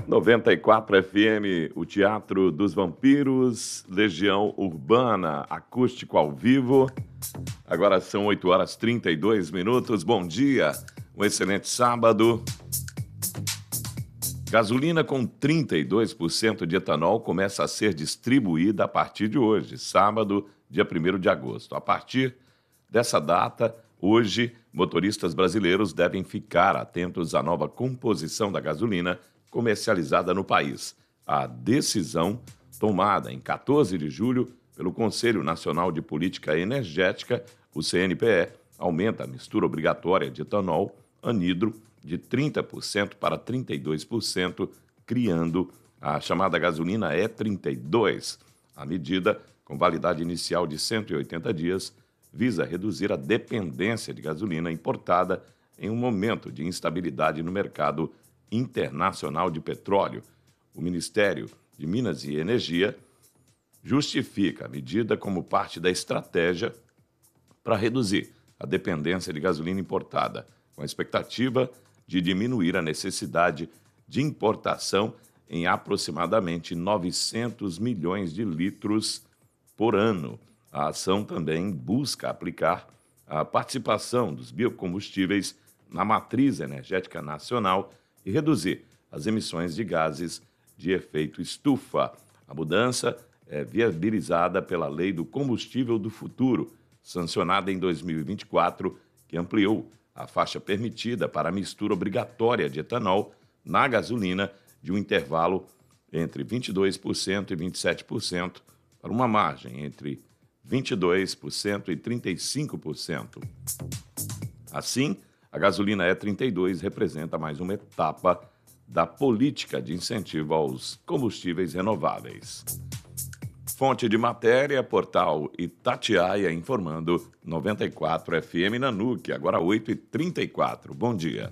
94 FM, o Teatro dos Vampiros, Legião Urbana, acústico ao vivo. Agora são 8h32. Bom dia, um excelente sábado. Gasolina com 32% de etanol começa a ser distribuída a partir de hoje, sábado, dia 1º de agosto. A partir dessa data, hoje, motoristas brasileiros devem ficar atentos à nova composição da gasolina comercializada no país. A decisão, tomada em 14 de julho pelo Conselho Nacional de Política Energética, o CNPE, aumenta a mistura obrigatória de etanol anidro de 30% para 32%, criando a chamada gasolina E32. A medida, com validade inicial de 180 dias, visa reduzir a dependência de gasolina importada em um momento de instabilidade no mercado internacional de petróleo. O Ministério de Minas e Energia justifica a medida como parte da estratégia para reduzir a dependência de gasolina importada, com a expectativa de diminuir a necessidade de importação em aproximadamente 900 milhões de litros por ano. A ação também busca aplicar a participação dos biocombustíveis na matriz energética nacional e reduzir as emissões de gases de efeito estufa. A mudança é viabilizada pela Lei do Combustível do Futuro, sancionada em 2024, que ampliou a faixa permitida para a mistura obrigatória de etanol na gasolina de um intervalo entre 22% e 27%, para uma margem entre 22% e 35%. Assim, a gasolina E32 representa mais uma etapa da política de incentivo aos combustíveis renováveis. Fonte de matéria, portal Itatiaia, informando 94 FM Nanuque, agora 8h34. Bom dia.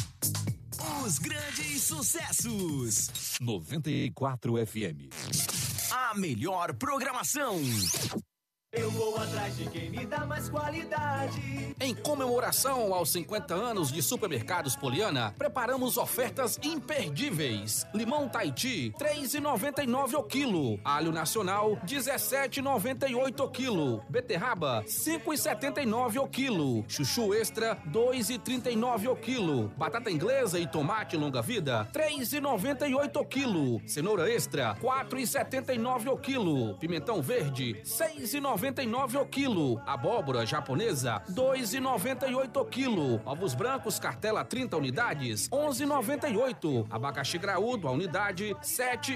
Os grandes sucessos. 94 FM. A melhor programação. Eu vou atrás de quem me dá mais qualidade. Em comemoração aos 50 anos de Supermercados Poliana, preparamos ofertas imperdíveis. Limão Tahiti, R$ 3,99 o quilo. Alho nacional, R$ 17,98 o quilo. Beterraba, R$ 5,79 o quilo. Chuchu extra, R$ 2,39 o quilo. Batata inglesa e tomate longa-vida, R$ 3,98 o quilo. Cenoura extra, R$ 4,79 o quilo. Pimentão verde, R$ 6,99 o quilo. Abóbora japonesa, R$ 2,98 o quilo. Ovos brancos cartela 30 unidades, R$ 11,98. Abacaxi graúdo a unidade, R$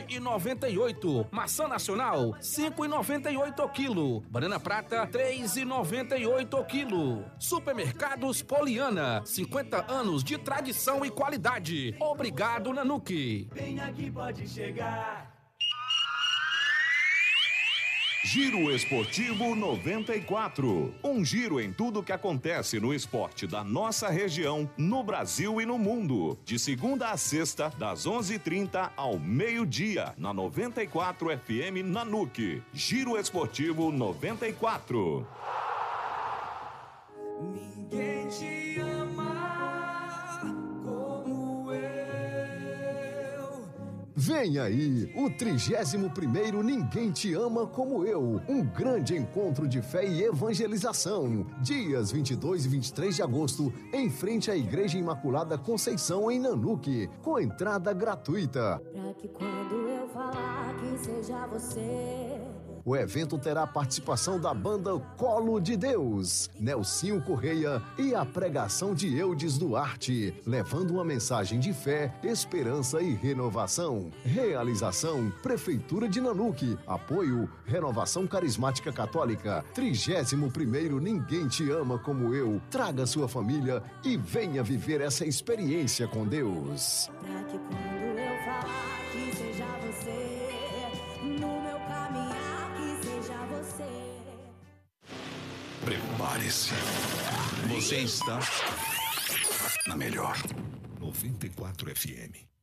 7,98. Maçã nacional, R$ 5,98 o quilo. Banana prata, R$ 3,98 o quilo. Supermercados Poliana, 50 anos de tradição e qualidade. Obrigado, Nanuque. Vem aqui, pode chegar. Giro Esportivo 94. Um giro em tudo que acontece no esporte da nossa região, no Brasil e no mundo. De segunda a sexta, das 11h30 ao meio-dia, na 94 FM Nanuque. Giro Esportivo 94. Ninguém te ama como eu. Vem aí, o 31º Ninguém Te Ama Como Eu, um grande encontro de fé e evangelização. Dias 22 e 23 de agosto, em frente à Igreja Imaculada Conceição, em Nanuque, com entrada gratuita. Pra que quando eu falar que seja você... O evento terá a participação da banda Colo de Deus, Nelsinho Correia e a pregação de Eudes Duarte, levando uma mensagem de fé, esperança e renovação. Realização, Prefeitura de Nanuque. Apoio, Renovação Carismática Católica. 31º Ninguém Te Ama Como Eu. Traga sua família e venha viver essa experiência com Deus. Pra que quando eu falar que seja você, no meu caminhar que seja você. Prepare-se. Você está na melhor 94 FM.